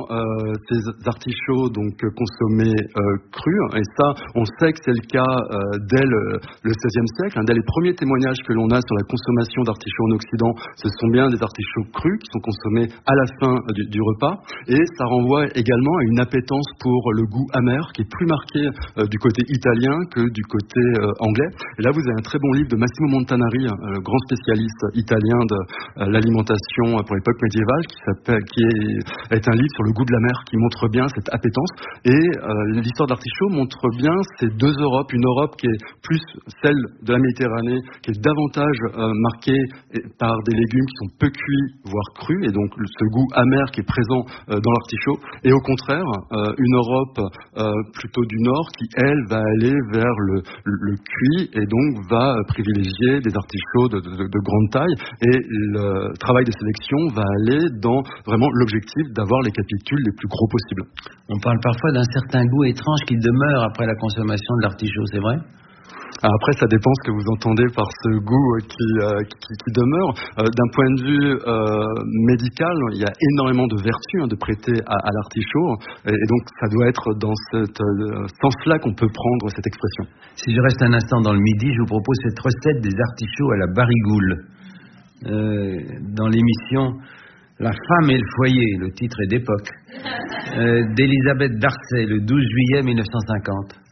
ces artichauts donc consommés crus, et ça on sait que c'est le cas dès le XVIe siècle, dès les premiers témoignages que l'on a sur la consommation d'artichauts en Occident, ce sont bien des artichauts crus qui sont consommés à la fin du repas, et ça renvoie également à une appétence pour le goût amer qui est plus marqué du côté italien que du côté anglais. Et là vous avez un très bon livre de Massimo Montanari, le grand spécialiste italien de l'alimentation pour l'époque médiévale, qui est un livre sur le goût de la mer, qui montre bien cette appétence. Et l'histoire de l'artichaut montre bien ces deux Europes, une Europe qui est plus celle de la Méditerranée, qui est davantage marquée par des légumes qui sont peu cuits, voire crus, et donc ce goût amer qui est présent dans l'artichaut, et au contraire une Europe plutôt du Nord qui, elle, va aller vers le cuit, et donc va privilégier des artichauts de grande taille, et le travail de sélection va aller dans vraiment l'objectif d'avoir les capitules les plus gros possibles. On parle parfois d'un certain goût étrange qui demeure après la consommation de l'artichaut, c'est vrai ? Après, ça dépend ce que vous entendez par ce goût qui demeure. D'un point de vue médical, il y a énormément de vertus de prêter à l'artichaut, et donc ça doit être dans ce sens-là qu'on peut prendre cette expression. Si je reste un instant dans le Midi, je vous propose cette recette des artichauts à la barigoule. Dans l'émission La femme et le foyer, le titre est d'époque, d'Elisabeth Darcet, le 12 juillet 1950.